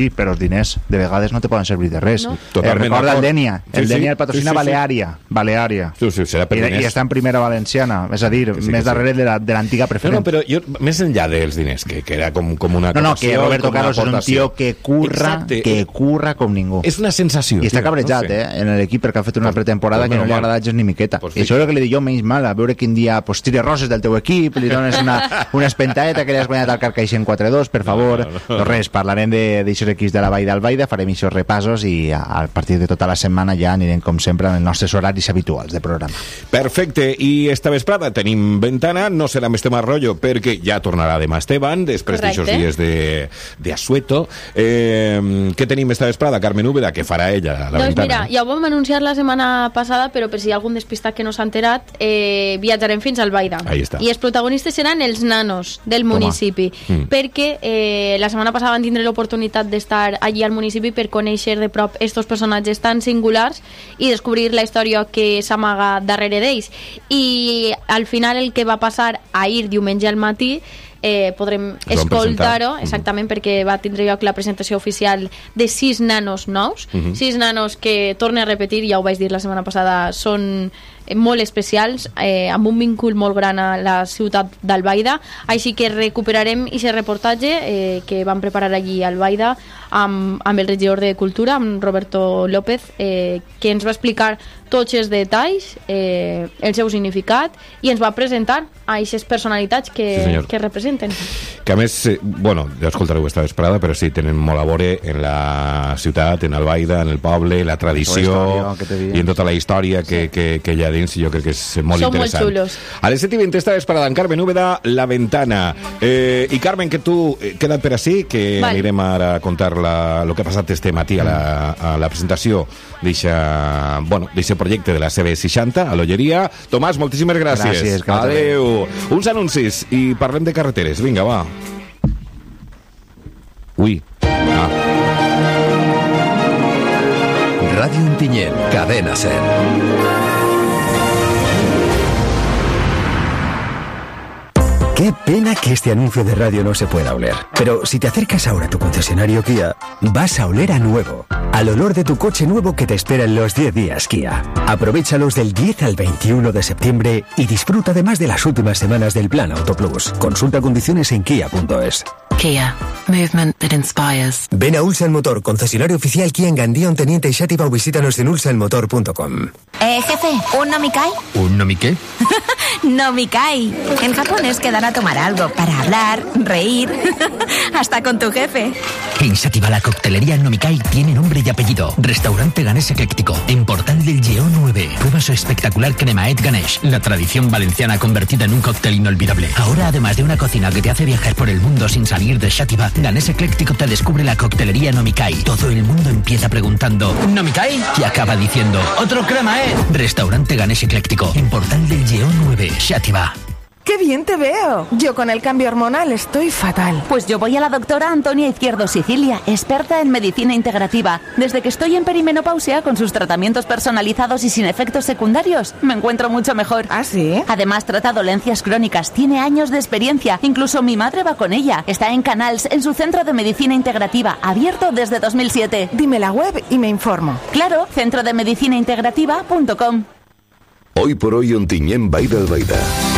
Sí, però els diners de vegades no te poden servir de res. No. Recorda el Denia. El Denia el patrocina sí. Baleària. Sí, serà per diners. I està en primera valenciana, és a dir, més darrere de l'antiga preferent. No, però jo, més enllà dels diners, que era com una No, que Roberto Carlos és un tio que curra com ningú. És una sensació. I està cabrejat, en l'equip, perquè ha fet una pretemporada que no li ha agradat gens ni miqueta. I això és el que li dic jo menys mal, a veure quin dia tires roses del teu equip, li dones una espentaeta que li has guanyat al Carcaixent 4-2, per favor. Doncs res, parlarem d'aixòs equips de la Vall d'Albaida, farem aquests repassos i a partir de tota la setmana ja anirem com sempre en els nostres horaris habituals de programa. Perfecte, i esta vesprada tenim ventana, no serà més tema rotllo perquè ja tornarà demà Esteban després d'aixòs dies d'asueto. Què tenim esta vesprada, Carmen Úbeda? Què farà ella a la doncs ventana? Mira, ja ho vam anunciar la setmana passada, però per si hi ha algun despistat que no s'ha enterat, viatjarem fins a Albaida. Ahí està. I els protagonistes seran els nanos del municipi, perquè la setmana passada van tindre l'oportunitat d'estar allí al municipi per conèixer de prop estos personatges tan singulars i descobrir la història que s'amaga darrere d'ells. I al final el que va passar ahir diumenge al matí podrem escoltar-ho exactament, perquè va tindre lloc la presentació oficial de 6 nanos nous, 6 nanos que, torne a repetir, ja ho vaig dir la setmana passada, són molt especials, amb un vincul molt gran a la ciutat d'Albaida. Així que recuperarem aquest reportatge que van preparar allí a Albaida amb el regidor de Cultura, amb Roberto López, que ens va explicar tots els detalls, el seu significat, i ens va presentar a aquestes personalitats que representen. Que a més, ja escoltareu esta vesprada, però sí, tenen molt a veure en la ciutat, en Albaida, en el poble, la tradició i en tota la història que hi ha dins, i jo crec que és molt interessant. Són molt xulos. A les 7:20 esta vesprada en Carmen Úbeda, La Ventana. I Carmen, que tu queda't per ací, que anirem ara a contar el que ha passat este matí a la presentació d'eixe projecte de la CB60 a l'Olleria. Tomàs, moltíssimes gràcies. Adéu. Uns anuncis i parlem de carreteres. Vinga, va. Radio Ontinyent, Cadena 100. Qué pena que este anuncio de radio no se pueda oler. Pero si te acercas ahora a tu concesionario Kia, vas a oler a nuevo. Al olor de tu coche nuevo que te espera en los 10 días Kia. Aprovéchalos del 10 al 21 de septiembre y disfruta además de las últimas semanas del Plan Auto Plus. Consulta condiciones en kia.es. Kia. Movement that inspires. Ven a Ulsan Motor, concesionario oficial Kia en Gandía, Teniente y Xàtiva, o visítanos en ulsanmotor.com. Jefe, ¿un nomikai? ¿Un nomiqué? Nomikai. En Japón es quedar a tomar algo para hablar, reír, hasta con tu jefe. En Xàtiva la coctelería Nomikai tiene nombre y apellido. Restaurante Ganés Ecléctico, en Portal del Lleó 9. Prueba su espectacular cremaet Ganesh, la tradición valenciana convertida en un cóctel inolvidable. Ahora, además de una cocina que te hace viajar por el mundo sin salir de Xàtiva, Ganés Ecléctico te descubre la coctelería Nomikai. Todo el mundo empieza preguntando ¿Nomikai? Y acaba diciendo ¡otro cremaet! Restaurante Ganés Ecléctico, en Portal del Lleó 9, Xàtiva. ¡Qué bien te veo! Yo con el cambio hormonal estoy fatal. Pues yo voy a la doctora Antonia Izquierdo Sicilia, experta en medicina integrativa. Desde que estoy en perimenopausia, con sus tratamientos personalizados y sin efectos secundarios, me encuentro mucho mejor. ¿Ah, sí? Además, trata dolencias crónicas, tiene años de experiencia. Incluso mi madre va con ella. Está en Canals, en su centro de medicina integrativa, abierto desde 2007. Dime la web y me informo. Claro, centrodemedicinaintegrativa.com. Hoy por hoy Ontinyent, Vall d'Albaida.